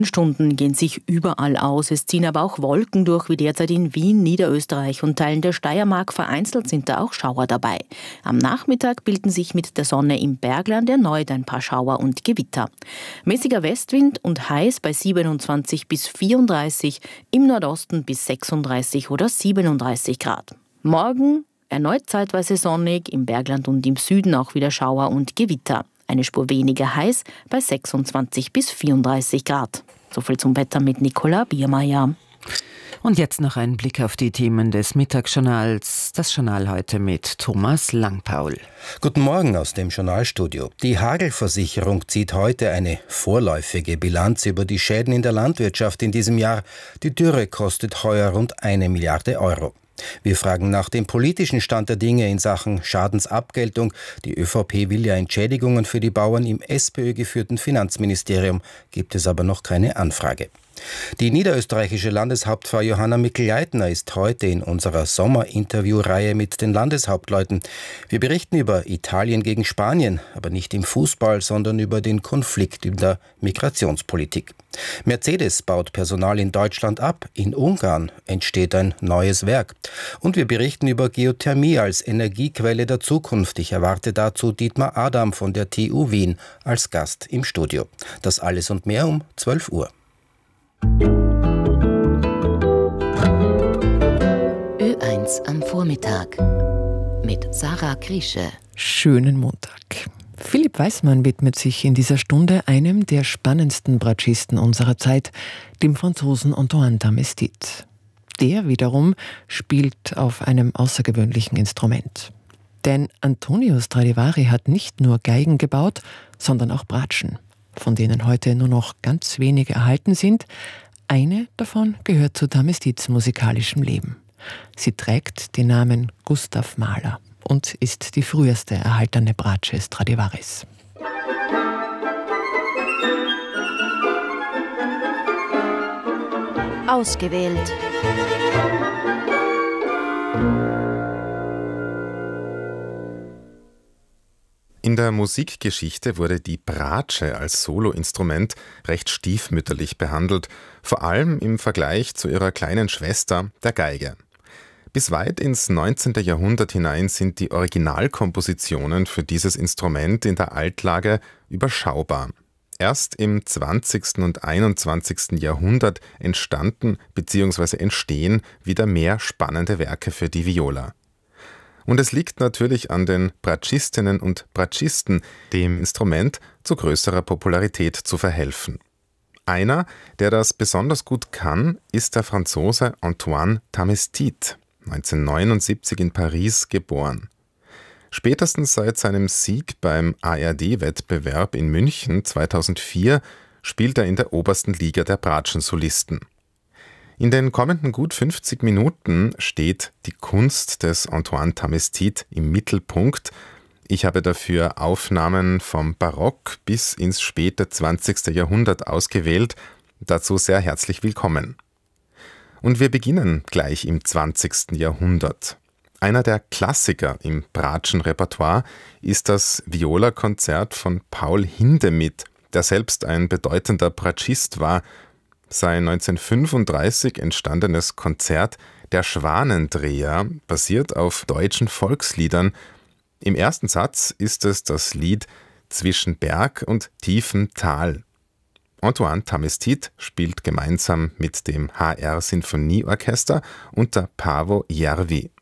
Stunden gehen sich überall aus. Es ziehen aber auch Wolken durch, wie derzeit in Wien, Niederösterreich und Teilen der Steiermark. Vereinzelt sind da auch Schauer dabei. Am Nachmittag bilden sich mit der Sonne im Bergland erneut ein paar Schauer und Gewitter. Mäßiger Westwind und heiß bei 27 bis 34, im Nordosten bis 36 oder 37 Grad. Morgen erneut zeitweise sonnig, im Bergland und im Süden auch wieder Schauer und Gewitter. Eine Spur weniger heiß bei 26 bis 34 Grad. Soviel zum Wetter mit Nicola Biermeier. Und jetzt noch ein Blick auf die Themen des Mittagsjournals. Das Journal heute mit Thomas Langpaul. Guten Morgen aus dem Journalstudio. Die Hagelversicherung zieht heute eine vorläufige Bilanz über die Schäden in der Landwirtschaft in diesem Jahr. Die Dürre kostet heuer rund 1 Milliarde Euro. Wir fragen nach dem politischen Stand der Dinge in Sachen Schadensabgeltung. Die ÖVP will ja Entschädigungen für die Bauern. Im SPÖ-geführten Finanzministerium gibt es aber noch keine Anfrage. Die niederösterreichische Landeshauptfrau Johanna Mikl-Leitner ist heute in unserer Sommerinterviewreihe mit den Landeshauptleuten. Wir berichten über Italien gegen Spanien, aber nicht im Fußball, sondern über den Konflikt in der Migrationspolitik. Mercedes baut Personal in Deutschland ab, in Ungarn entsteht ein neues Werk. Und wir berichten über Geothermie als Energiequelle der Zukunft. Ich erwarte dazu Dietmar Adam von der TU Wien als Gast im Studio. Das alles und mehr um 12 Uhr. Ö1 am Vormittag mit Sarah Kriesche. Schönen Montag. Philipp Weismann widmet sich in dieser Stunde einem der spannendsten Bratschisten unserer Zeit, dem Franzosen Antoine d'Amestit. Der wiederum spielt auf einem außergewöhnlichen Instrument. Denn Antonio Stradivari hat nicht nur Geigen gebaut, sondern auch Bratschen, von denen heute nur noch ganz wenige erhalten sind. Eine davon gehört zu d'Amestits musikalischem Leben. Sie trägt den Namen Gustav Mahler und ist die früheste erhaltene Bratsche Stradivaris. Ausgewählt. In der Musikgeschichte wurde die Bratsche als Soloinstrument recht stiefmütterlich behandelt, vor allem im Vergleich zu ihrer kleinen Schwester, der Geige. Bis weit ins 19. Jahrhundert hinein sind die Originalkompositionen für dieses Instrument in der Altlage überschaubar. Erst im 20. und 21. Jahrhundert entstanden bzw. entstehen wieder mehr spannende Werke für die Viola. Und es liegt natürlich an den Bratschistinnen und Bratschisten, dem Instrument zu größerer Popularität zu verhelfen. Einer, der das besonders gut kann, ist der Franzose Antoine d'Amestit, 1979 in Paris geboren. Spätestens seit seinem Sieg beim ARD-Wettbewerb in München 2004 spielt er in der obersten Liga der Bratschensolisten. In den kommenden gut 50 Minuten steht die Kunst des Antoine d'Amestit im Mittelpunkt. Ich habe dafür Aufnahmen vom Barock bis ins späte 20. Jahrhundert ausgewählt. Dazu sehr herzlich willkommen. Und wir beginnen gleich im 20. Jahrhundert. Einer der Klassiker im Bratschenrepertoire ist das Viola-Konzert von Paul Hindemith, der selbst ein bedeutender Bratschist war. Sein 1935 entstandenes Konzert Der Schwanendreher basiert auf deutschen Volksliedern. Im ersten Satz ist es das Lied Zwischen Berg und tiefem Tal. Antoine d'Amestit spielt gemeinsam mit dem HR Sinfonieorchester unter Paavo Järvi.